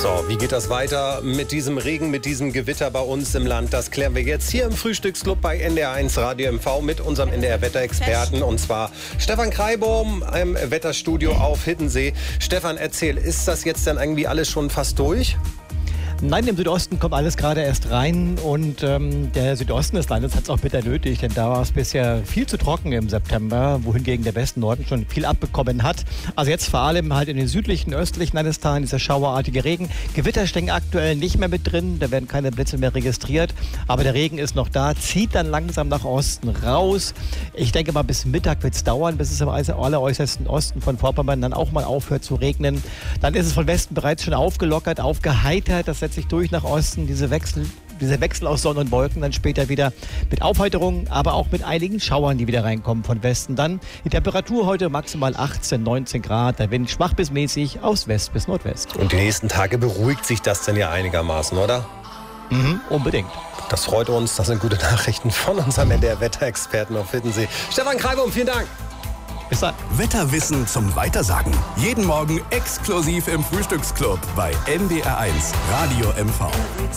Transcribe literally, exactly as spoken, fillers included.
So, wie geht das weiter mit diesem Regen, mit diesem Gewitter bei uns im Land? Das klären wir jetzt hier im Frühstücksclub bei N D R eins Radio M V mit unserem N D R-Wetterexperten, und zwar Stefan Kreibohm im Wetterstudio auf Hiddensee. Stefan, erzähl, ist das jetzt dann irgendwie alles schon fast durch? Nein, im Südosten kommt alles gerade erst rein und ähm, der Südosten des Landes hat es auch bitter nötig, denn da war es bisher viel zu trocken im September, wohingegen der Westen Norden schon viel abbekommen hat. Also jetzt vor allem halt in den südlichen, östlichen Landesteilen dieser schauerartige Regen. Gewitter stecken aktuell nicht mehr mit drin, da werden keine Blitze mehr registriert, aber der Regen ist noch da, zieht dann langsam nach Osten raus. Ich denke mal, bis Mittag wird es dauern, bis es im alleräußersten Osten von Vorpommern dann auch mal aufhört zu regnen. Dann ist es von Westen bereits schon aufgelockert, aufgeheitert, das setzt sich durch nach Osten, diese Wechsel, dieser Wechsel aus Sonne und Wolken, dann später wieder mit Aufheiterung, aber auch mit einigen Schauern, die wieder reinkommen von Westen. Dann die Temperatur heute maximal achtzehn, neunzehn Grad, der Wind schwach bis mäßig aus West bis Nordwest. Und die nächsten Tage beruhigt sich das denn ja einigermaßen, oder? Mhm, unbedingt. Das freut uns, das sind gute Nachrichten von unserem N D R-Wetterexperten auf Hiddensee. Stefan Kreibohm, vielen Dank. Bis dann. Wetterwissen zum Weitersagen. Jeden Morgen exklusiv im Frühstücksclub bei N D R eins Radio M V.